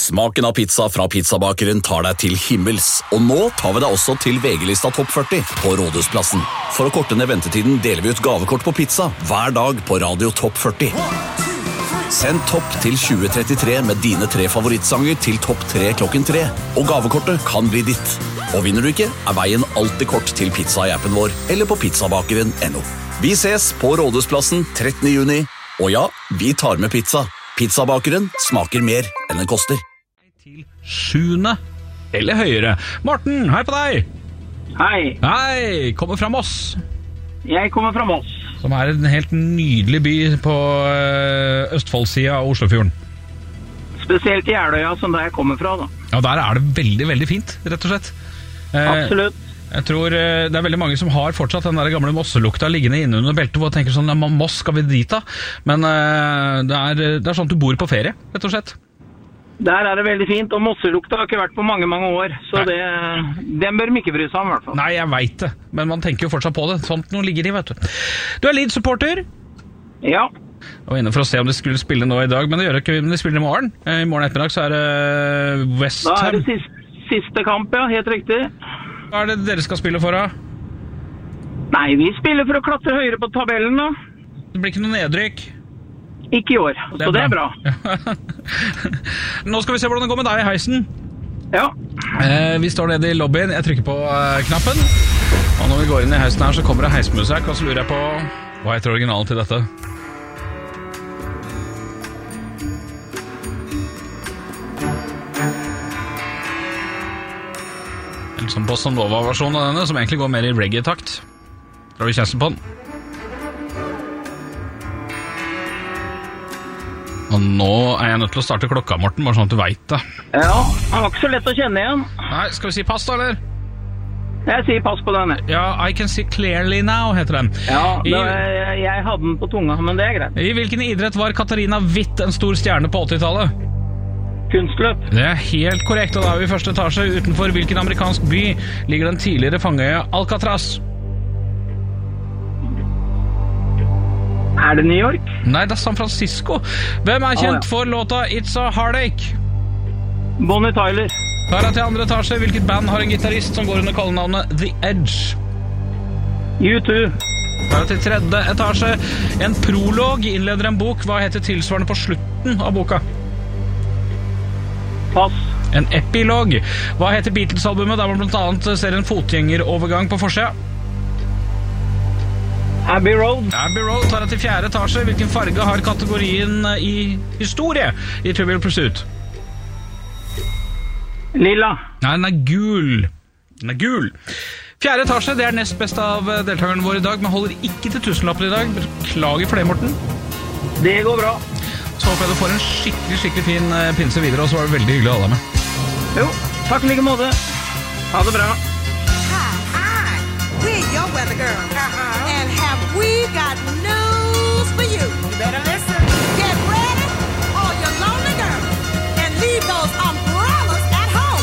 Smaken av pizza fra pizzabakeren tar deg til himmels, og nå tar vi deg også til VG-lista Topp 40 på Rådhusplassen. For å korte ned ventetiden deler vi ut gavekort på pizza hver dag på Radio Topp 40. Send topp til 2033 med dine 3 favorittsanger til topp 3 klokken 3, og gavekortet kan bli ditt. Og vinner du ikke, veien alltid kort til pizza i appen vår, eller på pizzabakeren.no. Vi ses på Rådhusplassen 13. juni, og ja, vi tar med pizza. Pizzabakeren smaker mer enn den koster. Til 7. eller høyere. Morten, hei på deg! Hei. Hei, kommer fra Moss. Jeg kommer fra Moss. Som er en helt nydelig by på Østfoldsiden av Oslofjorden. Spesielt i Jeløya, som der jeg kommer fra, da. Ja, der er det veldig, veldig fint, rett og slett. Absolutt. Jeg tror det er veldig mange som har fortsatt den der gamle Mosselukta liggende inne under beltet, hvor jeg tenker sånn, Moss skal vi dit da? Men det er sånn at du bor på ferie, rett og slett. Der er det veldig fint, og Mosselukta har ikke vært på mange, mange år, så den bør de ikke bry seg om, i hvert fall. Nei, jeg vet det, men man tenker jo fortsatt på det. Sånt noe ligger i, vet du. Du er Leeds-supporter? Ja. Jeg var inne for å se om de skulle spille nå i dag, men det gjør ikke, men de spiller i morgen. I morgen ettermiddag så er det West Ham. Da er det siste kamp, ja, helt riktig. Hva er det dere skal spille for, da? Nei, vi spiller for å klatre høyere på tabellen, da. Det blir ikke noe nedrykk. Ikke i år, så det er bra. Nå skal vi se hvordan det går med deg i heisen. Ja. Vi står nede i lobbyen, jeg trykker på knappen. Og når vi går inn i heisen her, så kommer det heismusikk, og så lurer jeg på hva heter originalen til dette? En sånn Bossa Nova-versjon av denne, som egentlig går mer i reggae-takt. Drar vi kjæresten på den? Og nå er jeg nødt til å starte klokka, Morten, bare sånn at du vet det. Ja, han var ikke så lett å kjenne igjen. Nei, skal vi si pass da, eller? Jeg sier pass på denne. Ja, I can see clearly now, heter den. Ja, jeg hadde den på tunga, men det er greit. I hvilken idrett var Katarina Witt en stor stjerne på 80-tallet? Kunstløp. Det er helt korrekt, og da er vi i første etasje. Utenfor hvilken amerikansk by ligger den tidligere fangeøya Alcatraz? Er det New York? Nei, det er San Francisco. Hvem er kjent for låta It's a Heartache? Bonnie Tyler. Tar jeg til andre etasje. Hvilket band har en gitarist som går under kallenavnet The Edge? U2. Tar jeg til tredje etasje. En prolog innleder en bok. Hva heter tilsvarende på slutten av boka? Pass. En epilog. Hva heter Beatles-albumet der man blant annet ser en fotgjengerovergang på forsida? Abbey Road. Abbey Road tar jeg til fjerde etasje. Hvilken farge har kategorien i historie i Trivial Pursuit? Lilla. Nei, den er gul. Den er gul. Fjerde etasje, det er nest best av deltakerne våre i dag, men holder ikke til tusenlappen i dag. Beklager for det, Morten. Det går bra. Så håper jeg du får en skikkelig fin pinse videre, og så var det veldig hyggelig å ha deg med. Jo, takk i like måte. Ha det bra. We're your weather girl. And have we